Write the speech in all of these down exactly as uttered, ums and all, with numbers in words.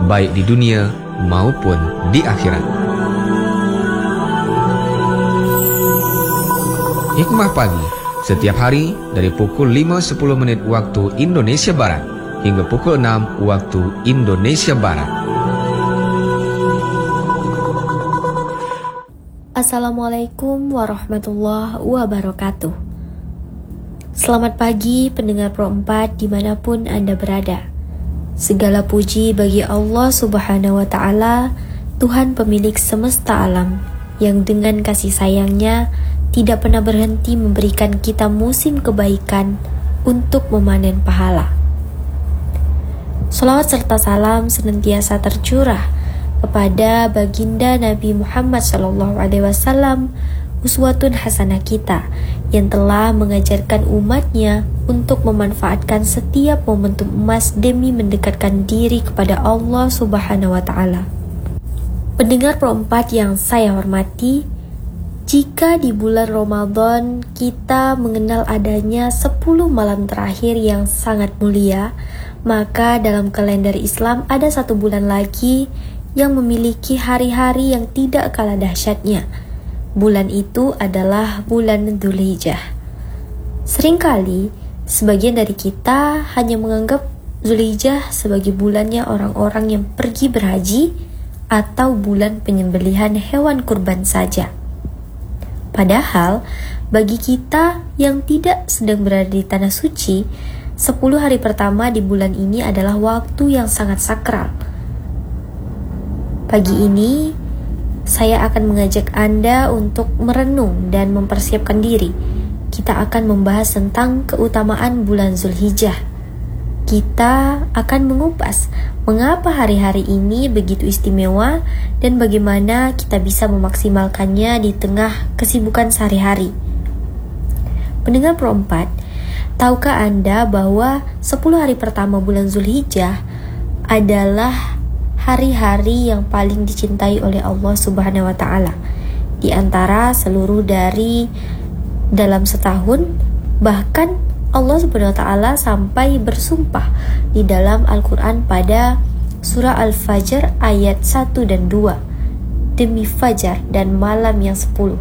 baik di dunia maupun di akhirat. Hikmah Pagi, setiap hari dari pukul lima sepuluh menit waktu Indonesia Barat hingga pukul enam waktu Indonesia Barat. Assalamualaikum warahmatullahi wabarakatuh. Selamat pagi pendengar Pro empat dimanapun Anda berada. Segala puji bagi Allah Subhanahu wa Ta'ala, Tuhan pemilik semesta alam, yang dengan kasih sayangnya tidak pernah berhenti memberikan kita musim kebaikan untuk memanen pahala. Shalawat serta salam senantiasa tercurah kepada baginda Nabi Muhammad shallallahu alaihi wasallam, uswatun hasanah kita, yang telah mengajarkan umatnya untuk memanfaatkan setiap momentum emas demi mendekatkan diri kepada Allah Subhanahu wa Ta'ala. Pendengar Pro empat yang saya hormati, jika di bulan Ramadan kita mengenal adanya sepuluh malam terakhir yang sangat mulia, maka dalam kalender Islam ada satu bulan lagi yang memiliki hari-hari yang tidak kalah dahsyatnya. Bulan itu adalah bulan Dzulhijjah. Seringkali sebagian dari kita hanya menganggap Dzulhijjah sebagai bulannya orang-orang yang pergi berhaji atau bulan penyembelihan hewan kurban saja. Padahal bagi kita yang tidak sedang berada di tanah suci, sepuluh hari pertama di bulan ini adalah waktu yang sangat sakral. Pagi ini saya akan mengajak Anda untuk merenung dan mempersiapkan diri. Kita akan membahas tentang keutamaan bulan Dzulhijjah. Kita akan mengupas mengapa hari-hari ini begitu istimewa dan bagaimana kita bisa memaksimalkannya di tengah kesibukan sehari-hari. Pendengar Pro empat, tahukah Anda bahwa sepuluh hari pertama bulan Dzulhijjah adalah hari-hari yang paling dicintai oleh Allah Subhanahu wa Ta'ala di antara seluruh dari dalam setahun? Bahkan Allah Subhanahu wa Ta'ala sampai bersumpah di dalam Al-Quran pada surah Al-Fajr ayat satu dan dua, demi fajar dan malam yang sepuluh.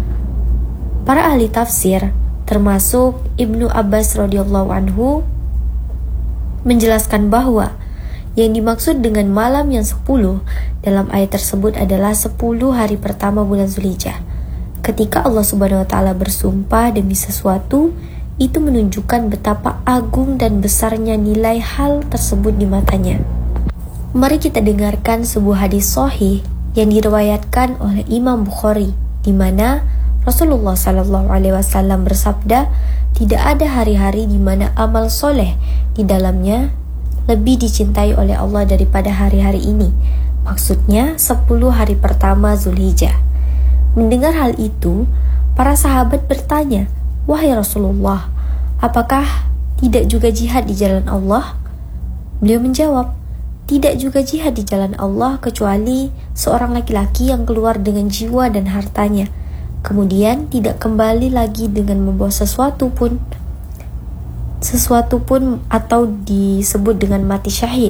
Para ahli tafsir termasuk Ibnu Abbas radhiyallahu anhu menjelaskan bahwa yang dimaksud dengan malam yang sepuluh dalam ayat tersebut adalah sepuluh hari pertama bulan Dzulhijjah. Ketika Allah Subhanahu wa Ta'ala bersumpah demi sesuatu, itu menunjukkan betapa agung dan besarnya nilai hal tersebut di matanya. Mari kita dengarkan sebuah hadis sahih yang diriwayatkan oleh Imam Bukhari, di mana Rasulullah shallallahu alaihi wasallam bersabda, tidak ada hari-hari di mana amal soleh di dalamnya lebih dicintai oleh Allah daripada hari-hari ini. Maksudnya sepuluh hari pertama Dzulhijjah. Mendengar hal itu, para sahabat bertanya, "Wahai Rasulullah, apakah tidak juga jihad di jalan Allah?" Beliau menjawab, "Tidak juga jihad di jalan Allah kecuali seorang laki-laki yang keluar dengan jiwa dan hartanya, kemudian tidak kembali lagi dengan membawa sesuatu pun sesuatu pun atau disebut dengan mati syahid."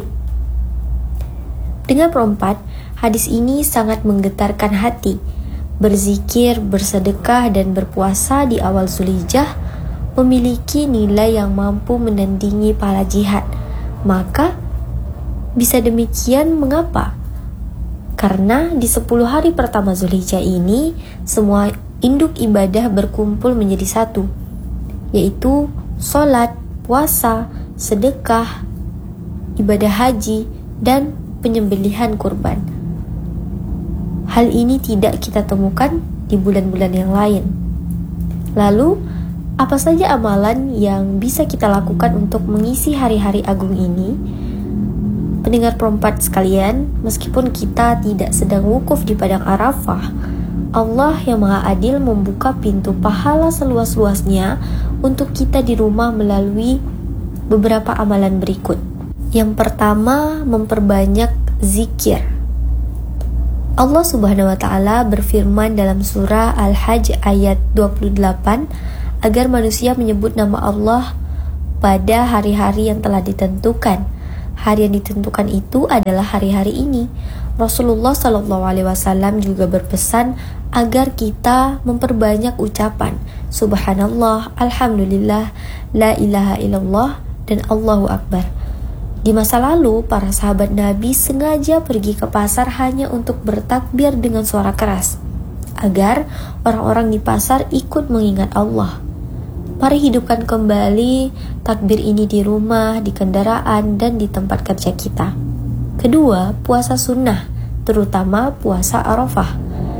Dengan Pro empat, hadis ini sangat menggetarkan hati. Berzikir, bersedekah, dan berpuasa di awal Dzulhijjah memiliki nilai yang mampu menandingi pahala jihad. Maka bisa demikian mengapa? Karena di sepuluh hari pertama Dzulhijjah ini semua induk ibadah berkumpul menjadi satu, yaitu sholat, puasa, sedekah, ibadah haji, dan penyembelihan kurban. Hal ini tidak kita temukan di bulan-bulan yang lain. Lalu, apa saja amalan yang bisa kita lakukan untuk mengisi hari-hari agung ini? Pendengar Pro empat sekalian, meskipun kita tidak sedang wukuf di padang Arafah, Allah yang Maha Adil membuka pintu pahala seluas-luasnya untuk kita di rumah melalui beberapa amalan berikut. Yang pertama, memperbanyak zikir. Allah Subhanahu wa Ta'ala berfirman dalam surah Al-Hajj ayat dua puluh delapan agar manusia menyebut nama Allah pada hari-hari yang telah ditentukan. Hari yang ditentukan itu adalah hari-hari ini. Rasulullah shallallahu alaihi wasallam juga berpesan agar kita memperbanyak ucapan Subhanallah, Alhamdulillah, La ilaha illallah, dan Allahu Akbar. Di masa lalu, para sahabat Nabi sengaja pergi ke pasar hanya untuk bertakbir dengan suara keras, agar orang-orang di pasar ikut mengingat Allah. Mari hidupkan kembali takbir ini di rumah, di kendaraan, dan di tempat kerja kita. Kedua, puasa sunnah, terutama puasa Arafah.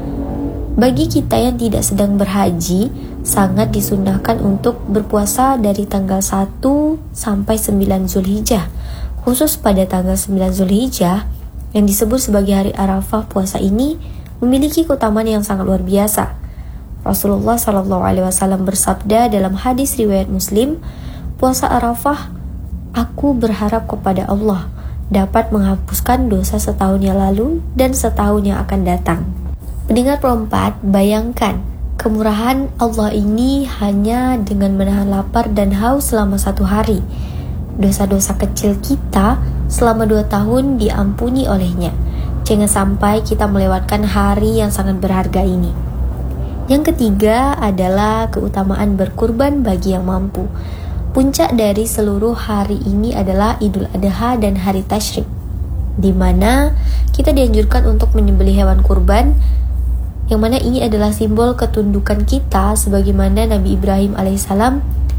Bagi kita yang tidak sedang berhaji, sangat disunnahkan untuk berpuasa dari tanggal satu sampai sembilan Zulhijjah. Khusus pada tanggal sembilan Zulhijjah, yang disebut sebagai hari Arafah, puasa ini memiliki keutamaan yang sangat luar biasa. Rasulullah shallallahu alaihi wasallam bersabda dalam hadis riwayat Muslim, puasa Arafah, aku berharap kepada Allah dapat menghapuskan dosa setahun yang lalu dan setahun yang akan datang. Pendengar perempat, bayangkan kemurahan Allah ini hanya dengan menahan lapar dan haus selama satu hari. Dosa-dosa kecil kita selama dua tahun diampuni olehnya. Jangan sampai kita melewatkan hari yang sangat berharga ini. Yang ketiga adalah keutamaan berkurban bagi yang mampu. Puncak dari seluruh hari ini adalah Idul Adha dan hari Tasyrik, di mana kita dianjurkan untuk menyembelih hewan kurban, yang mana ini adalah simbol ketundukan kita sebagaimana Nabi Ibrahim alaihissalam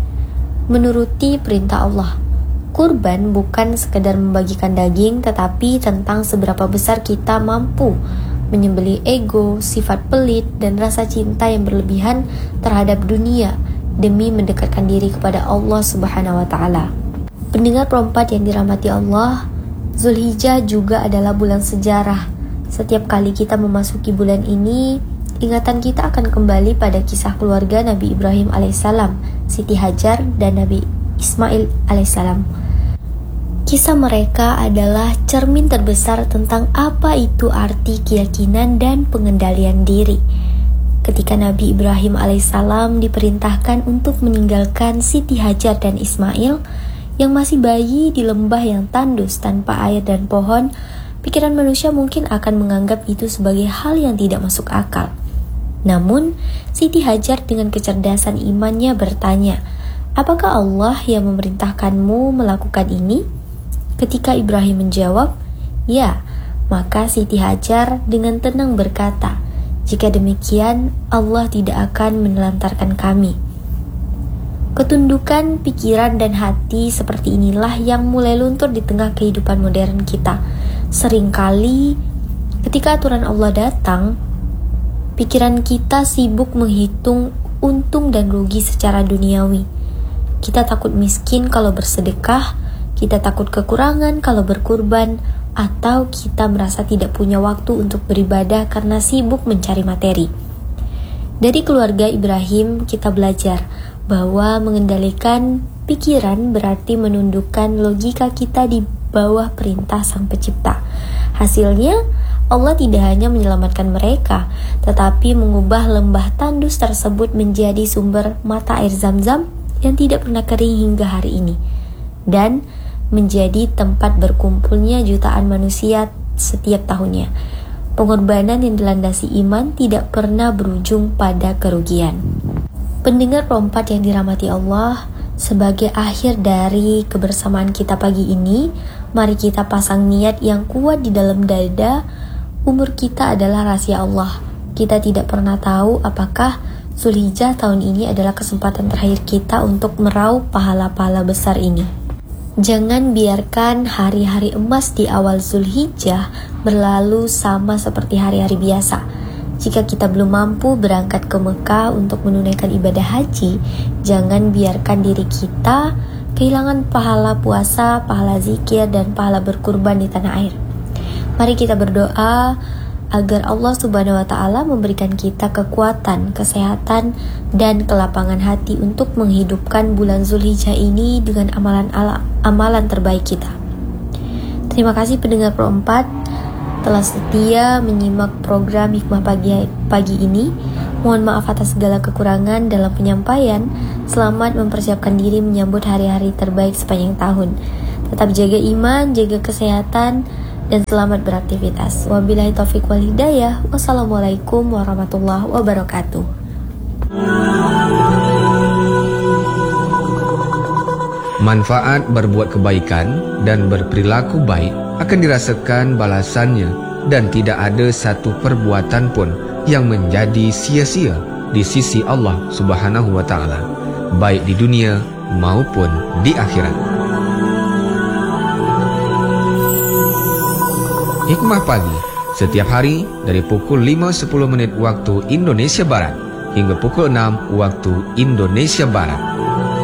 menuruti perintah Allah. Kurban bukan sekedar membagikan daging, tetapi tentang seberapa besar kita mampu menyembelih ego, sifat pelit, dan rasa cinta yang berlebihan terhadap dunia demi mendekatkan diri kepada Allah Subhanahu wa Ta'ala. Pendengar perempat yang dirahmati Allah, Zulhijjah juga adalah bulan sejarah. Setiap kali kita memasuki bulan ini, ingatan kita akan kembali pada kisah keluarga Nabi Ibrahim alaihissalam, Siti Hajar, dan Nabi Ismail alaihissalam. Kisah mereka adalah cermin terbesar tentang apa itu arti keyakinan dan pengendalian diri. Ketika Nabi Ibrahim alaihissalam diperintahkan untuk meninggalkan Siti Hajar dan Ismail yang masih bayi di lembah yang tandus tanpa air dan pohon, pikiran manusia mungkin akan menganggap itu sebagai hal yang tidak masuk akal. Namun, Siti Hajar dengan kecerdasan imannya bertanya, "Apakah Allah yang memerintahkanmu melakukan ini?" Ketika Ibrahim menjawab, "Ya," maka Siti Hajar dengan tenang berkata, "Jika demikian, Allah tidak akan menelantarkan kami." Ketundukan pikiran dan hati seperti inilah yang mulai luntur di tengah kehidupan modern kita. Seringkali ketika aturan Allah datang, pikiran kita sibuk menghitung untung dan rugi secara duniawi. Kita takut miskin kalau bersedekah, kita takut kekurangan kalau berkurban, atau kita merasa tidak punya waktu untuk beribadah karena sibuk mencari materi. Dari keluarga Ibrahim kita belajar bahwa mengendalikan pikiran berarti menundukkan logika kita di bawah perintah Sang Pencipta. Hasilnya, Allah tidak hanya menyelamatkan mereka, tetapi mengubah lembah tandus tersebut menjadi sumber mata air Zam-Zam yang tidak pernah kering hingga hari ini, dan menjadi tempat berkumpulnya jutaan manusia setiap tahunnya. Pengorbanan yang dilandasi iman tidak pernah berujung pada kerugian. Pendengar perempat yang dirahmati Allah, sebagai akhir dari kebersamaan kita pagi ini, mari kita pasang niat yang kuat di dalam dada. Umur kita adalah rahasia Allah. Kita tidak pernah tahu apakah Zulhijjah tahun ini adalah kesempatan terakhir kita untuk meraup pahala-pahala besar ini. Jangan biarkan hari-hari emas di awal Zulhijjah berlalu sama seperti hari-hari biasa. Jika kita belum mampu berangkat ke Mekah untuk menunaikan ibadah haji, jangan biarkan diri kita kehilangan pahala puasa, pahala zikir, dan pahala berkurban di tanah air. Mari kita berdoa agar Allah Subhanahu wa Ta'ala memberikan kita kekuatan, kesehatan, dan kelapangan hati untuk menghidupkan bulan Zulhijjah ini dengan amalan-amalan terbaik kita. Terima kasih pendengar perempat telah setia menyimak program Hikmah Pagi, pagi ini. Mohon maaf atas segala kekurangan dalam penyampaian. Selamat mempersiapkan diri menyambut hari-hari terbaik sepanjang tahun. Tetap jaga iman, jaga kesehatan, dan selamat beraktivitas. Wabillahi taufiq wal hidayah. Wassalamualaikum warahmatullahi wabarakatuh. Manfaat berbuat kebaikan dan berperilaku baik akan dirasakan balasannya, dan tidak ada satu perbuatan pun yang menjadi sia-sia di sisi Allah Subhanahu wa Ta'ala, baik di dunia maupun di akhirat. Hikmah Pagi setiap hari dari pukul lima sepuluh menit waktu Indonesia Barat hingga pukul enam waktu Indonesia Barat.